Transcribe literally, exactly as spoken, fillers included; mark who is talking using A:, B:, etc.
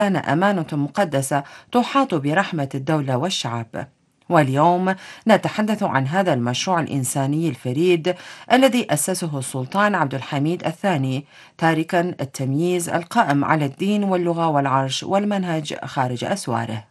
A: أمانة مقدسة تحاط برحمة الدولة والشعب. واليوم نتحدث عن هذا المشروع الإنساني الفريد الذي أسسه السلطان عبد الحميد الثاني، تاركا التمييز القائم على الدين واللغة والعرش والمنهج خارج أسواره.